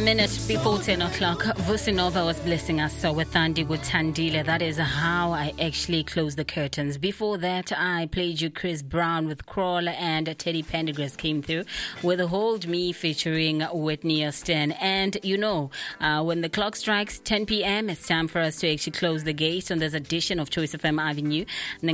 minute before 10 o'clock, Vusinova was blessing us with Thandi Gutandile. That is how I actually closed the curtains. Before that, I played you Chris Brown with Crawl, and Teddy Pendergrass came through with Hold Me featuring Whitney Houston. And you know, when the clock strikes 10 p.m., it's time for us to actually close the gate on this edition of Choice FM Avenue.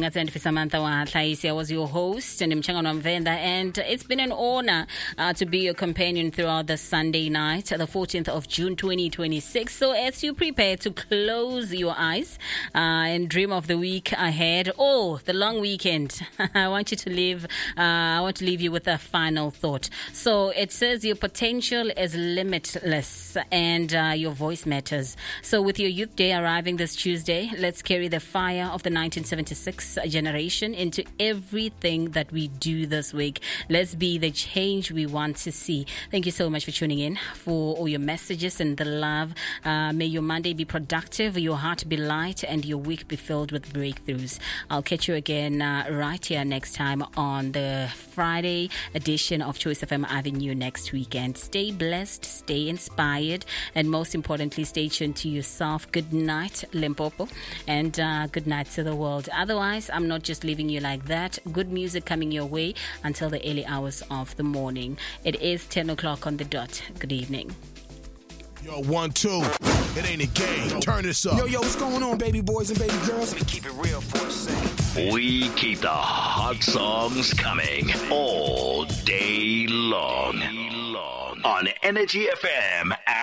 I was your host, and it's been an honor to be your companion throughout the Sunday night, the 14th of June 2026. So as you prepare to close your eyes and dream of the week ahead, the long weekend, I want to leave you with a final thought. So it says your potential is limitless and your voice matters. So with your Youth Day arriving this Tuesday, let's carry the fire of the 1976 generation into everything that we do this week. Let's be the change we want to see. Thank you so much for tuning in, for all your messages and the love. May your Monday be productive, your heart be light, and your week be filled with breakthroughs. I'll catch you again right here next time on the Friday edition of Choice FM Avenue next weekend. Stay blessed, stay inspired, and most importantly, stay tuned to yourself. Good night, Limpopo, and good night to the world. Otherwise, I'm not just leaving you like that. Good music coming your way until the early hours of the morning. It is 10 o'clock on the dot. Good evening. Yo, 1, 2. It ain't a game. Turn this up. Yo, what's going on, baby boys and baby girls? We keep it real for a second. We keep the hot songs coming all day long on Energy FM.